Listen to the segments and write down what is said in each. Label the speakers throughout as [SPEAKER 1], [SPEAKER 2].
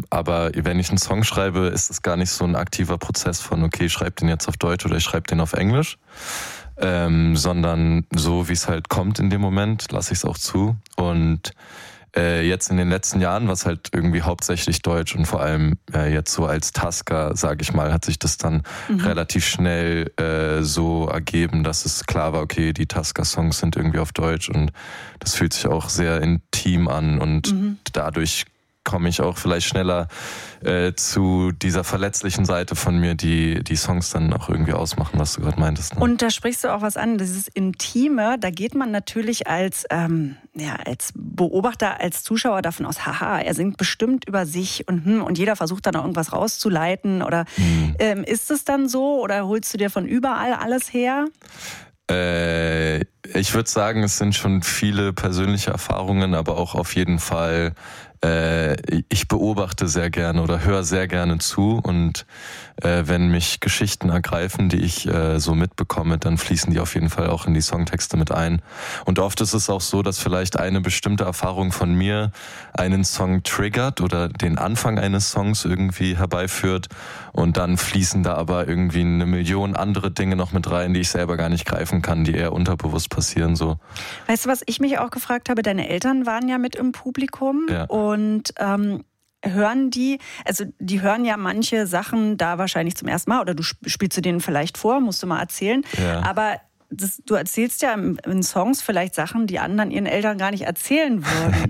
[SPEAKER 1] Aber wenn ich einen Song schreibe, ist es gar nicht so ein aktiver Prozess von, okay, ich schreibe den jetzt auf Deutsch oder ich schreibe den auf Englisch, sondern so, wie es halt kommt in dem Moment, lasse ich es auch zu. Und jetzt in den letzten Jahren war es halt irgendwie hauptsächlich Deutsch und vor allem jetzt so als Tasker, sage ich mal, hat sich das dann relativ schnell so ergeben, dass es klar war, okay, die Tasker-Songs sind irgendwie auf Deutsch und das fühlt sich auch sehr intim an und dadurch komme ich auch vielleicht schneller zu dieser verletzlichen Seite von mir, die Songs dann auch irgendwie ausmachen, was du gerade meintest. Ne?
[SPEAKER 2] Und da sprichst du auch was an, dieses Intime, da geht man natürlich als Beobachter, als Zuschauer davon aus, haha, er singt bestimmt über sich und jeder versucht dann auch irgendwas rauszuleiten. Oder ist es dann so oder holst du dir von überall alles her?
[SPEAKER 1] Ich würde sagen, es sind schon viele persönliche Erfahrungen, aber auch auf jeden Fall, ich beobachte sehr gerne oder höre sehr gerne zu und wenn mich Geschichten ergreifen, die ich so mitbekomme, dann fließen die auf jeden Fall auch in die Songtexte mit ein. Und oft ist es auch so, dass vielleicht eine bestimmte Erfahrung von mir einen Song triggert oder den Anfang eines Songs irgendwie herbeiführt und dann fließen da aber irgendwie 1 Million andere Dinge noch mit rein, die ich selber gar nicht greifen kann, die eher unterbewusst passieren. So.
[SPEAKER 2] Weißt du, was ich mich auch gefragt habe? Deine Eltern waren ja mit im Publikum und hören die hören ja manche Sachen da wahrscheinlich zum ersten Mal oder du spielst du denen vielleicht vor, musst du mal erzählen, aber du erzählst ja in Songs vielleicht Sachen, die anderen ihren Eltern gar nicht erzählen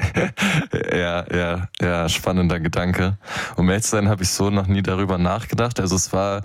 [SPEAKER 2] würden.
[SPEAKER 1] Ja, spannender Gedanke. Um ehrlich zu sein, habe ich so noch nie darüber nachgedacht. Also es war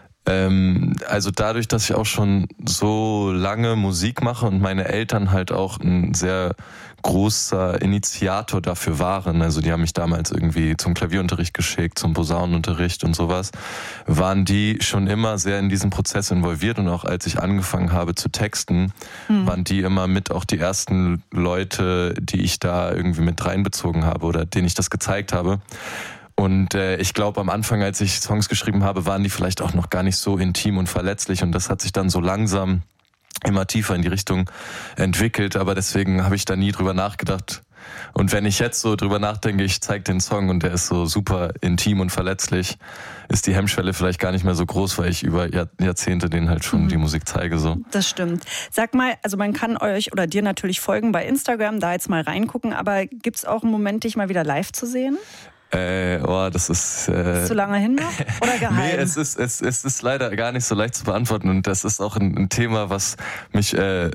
[SPEAKER 1] also dadurch, dass ich auch schon so lange Musik mache und meine Eltern halt auch ein sehr großer Initiator dafür waren, also die haben mich damals irgendwie zum Klavierunterricht geschickt, zum Posaunenunterricht und sowas, waren die schon immer sehr in diesen Prozess involviert und auch als ich angefangen habe zu texten, waren die immer mit auch die ersten Leute, die ich da irgendwie mit reinbezogen habe oder denen ich das gezeigt habe. Und ich glaube, am Anfang, als ich Songs geschrieben habe, waren die vielleicht auch noch gar nicht so intim und verletzlich. Und das hat sich dann so langsam immer tiefer in die Richtung entwickelt. Aber deswegen habe ich da nie drüber nachgedacht. Und wenn ich jetzt so drüber nachdenke, ich zeige den Song und der ist so super intim und verletzlich, ist die Hemmschwelle vielleicht gar nicht mehr so groß, weil ich über Jahrzehnte denen halt schon die Musik zeige. So.
[SPEAKER 2] Das stimmt. Sag mal, also man kann euch oder dir natürlich folgen bei Instagram, da jetzt mal reingucken. Aber gibt es auch einen Moment, dich mal wieder live zu sehen?
[SPEAKER 1] Das ist
[SPEAKER 2] zu lange hin noch oder geheim?
[SPEAKER 1] Nee, es ist leider gar nicht so leicht zu beantworten und das ist auch ein Thema, was mich,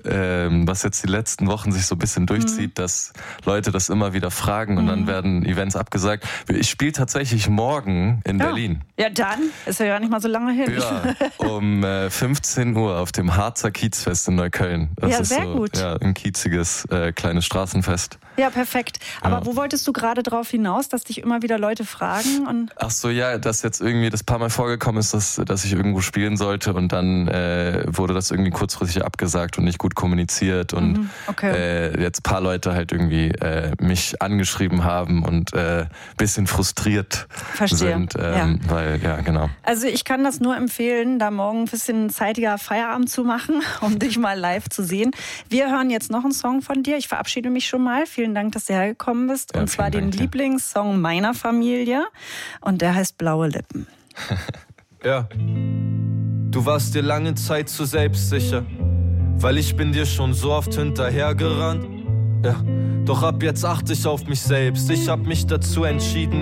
[SPEAKER 1] was jetzt die letzten Wochen sich so ein bisschen durchzieht, dass Leute das immer wieder fragen und dann werden Events abgesagt. Ich spiele tatsächlich morgen in Berlin.
[SPEAKER 2] Ja, dann ist ja nicht mal so lange hin.
[SPEAKER 1] Ja, um 15 Uhr auf dem Harzer Kiezfest in Neukölln. Das ist
[SPEAKER 2] sehr
[SPEAKER 1] so,
[SPEAKER 2] gut.
[SPEAKER 1] Ja, ein kieziges kleines Straßenfest.
[SPEAKER 2] Ja, perfekt. Aber wo wolltest du gerade drauf hinaus, dass dich immer wieder Leute fragen? Und
[SPEAKER 1] ach so, ja, dass jetzt irgendwie das paar Mal vorgekommen ist, dass ich irgendwo spielen sollte und dann wurde das irgendwie kurzfristig abgesagt und nicht gut kommuniziert und jetzt ein paar Leute halt irgendwie mich angeschrieben haben und bisschen frustriert sind. Weil, ja, genau.
[SPEAKER 2] Also ich kann das nur empfehlen, da morgen ein bisschen zeitiger Feierabend zu machen, um dich mal live zu sehen. Wir hören jetzt noch einen Song von dir. Ich verabschiede mich schon mal. Vielen Dank, dass du hergekommen bist. Und zwar den Lieblingssong meiner Familie. Und der heißt Blaue Lippen.
[SPEAKER 3] Ja. Du warst dir lange Zeit zu selbstsicher, weil ich bin dir schon so oft hinterhergerannt. Ja. Doch ab jetzt achte ich auf mich selbst. Ich hab mich dazu entschieden,